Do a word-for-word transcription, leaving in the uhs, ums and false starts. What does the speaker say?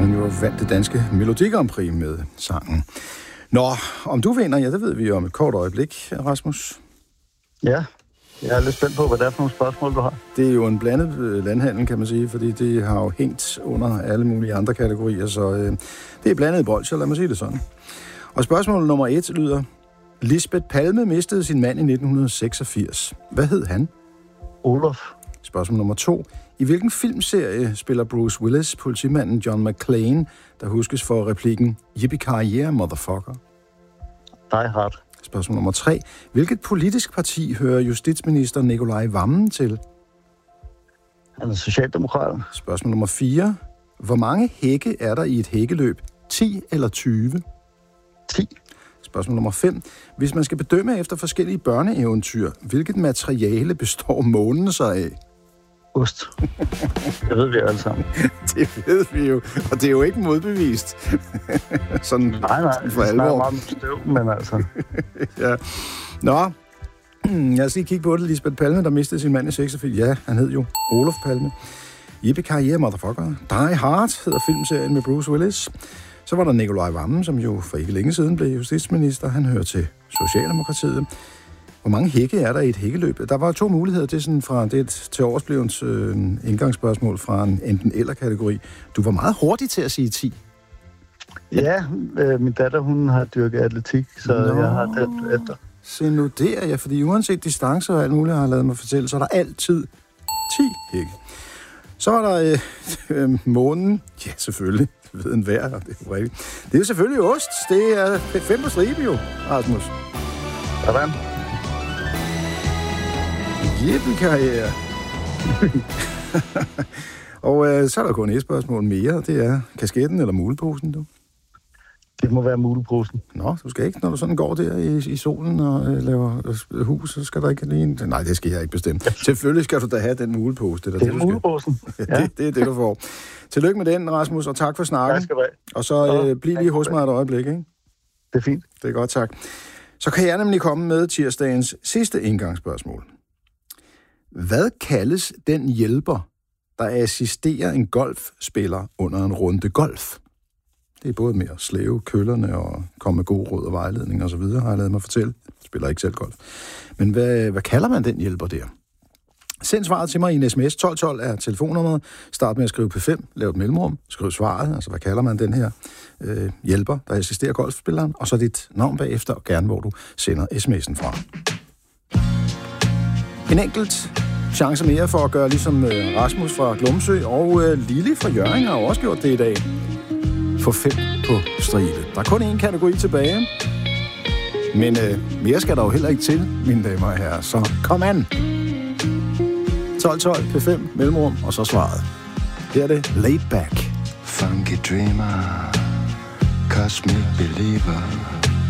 hun jo vandt det danske Melodi Grand Prix med sangen. Nå, om du vinder, ja, det ved vi jo om et kort øjeblik, Rasmus. Ja, jeg er lidt spændt på, hvad det er for nogle spørgsmål, du har. Det er jo en blandet landhandel, kan man sige, fordi det har jo hængt under alle mulige andre kategorier, så øh, det er blandet bolsjer, lad mig sige det sådan. Og spørgsmål nummer et lyder: Lisbeth Palme mistede sin mand i nitten seksogfirs. Hvad hed han? Olof. Spørgsmål nummer to. I hvilken filmserie spiller Bruce Willis politimanden John McClane, der huskes for replikken Yippee-ki-yay, motherfucker? Die Hard. Spørgsmål nummer tre. Hvilket politisk parti hører justitsminister Nikolaj Wammen til? Han er socialdemokrat. Spørgsmål nummer fire. Hvor mange hække er der i et hækkeløb? ti eller tyve? ti. Spørgsmål nummer fem. Hvis man skal bedømme efter forskellige børneeventyr, hvilket materiale består månen sig af? Ost. Det ved vi alle sammen. Det ved vi jo, og det er jo ikke modbevist. Sådan nej, nej, det er meget støv, men altså... ja. Nå, jeg skal lige kigge på det. Lisbeth Palme, der mistede sin mand i seksogfirs. Ja, han hed jo Olof Palme. Yippee-ki-yay, motherfucker. Die Hard hedder filmserien med Bruce Willis. Så var der Nikolaj Wammen, som jo for ikke længe siden blev justitsminister. Han hører til Socialdemokratiet. Hvor mange hække er der i et hækkeløb? Der var to muligheder. Det er sådan fra det til årsblevens øh, indgangsspørgsmål fra en enten eller kategori. Du var meget hurtig til at sige ti. Ja, øh, min datter, hun har dyrket atletik, så Nå. jeg har det efter. Se nu der, ja, fordi uanset distancer og alt muligt, har jeg lavet mig fortælle, så er der altid ti hække. Så var der øh, øh, månen. Ja, selvfølgelig. Det ved en hver, det er jo rigtigt. Det er jo selvfølgelig ost. Det er fem på stribe jo, Rasmus. Hvordan? Yippee-ki-yay. Og øh, så er der kun et spørgsmål mere. Det er kasketten eller muleposen, du? Det må være muleposen. Nå, du skal ikke, når du sådan går der i, i solen og øh, laver øh, hus, så skal der ikke lige en... Nej, det skal jeg ikke bestemme. Selvfølgelig skal du da have den mulepose. Det er, det er det, muleposen. Ja, ja. Det, det er det, du får. Tillykke med den, Rasmus, og tak for snakken. Tak skal du have. Og så øh, bliv lige hos mig et øjeblik, ikke? Det er fint. Det er godt, tak. Så kan jeg nemlig komme med tirsdagens sidste indgangsspørgsmål. Hvad kaldes den hjælper, der assisterer en golfspiller under en runde golf? Det er både med at slæve køllerne og komme med god råd og vejledning og så videre, har jeg lavet mig fortælle. Jeg spiller ikke selv golf. Men hvad, hvad kalder man den hjælper der? Send svaret til mig i en sms. tolv tolv er telefonnummeret. Start med at skrive P fem, lav et mellemrum, skriv svaret, altså hvad kalder man den her øh, hjælper, der assisterer golfspilleren, og så dit navn bagefter, og gerne hvor du sender sms'en fra. En enkelt chance mere for at gøre ligesom øh, Rasmus fra Glumsø og øh, Lili fra Hjørring har også gjort det i dag. Få fem på stribe. Der er kun én kategori tilbage. Men øh, mere skal der jo heller ikke til, mine damer og herrer. Så kom an. tolv tolv P fem mellemrum, og så svaret. Her er det Laid Back. Funky dreamer, cosmic believer,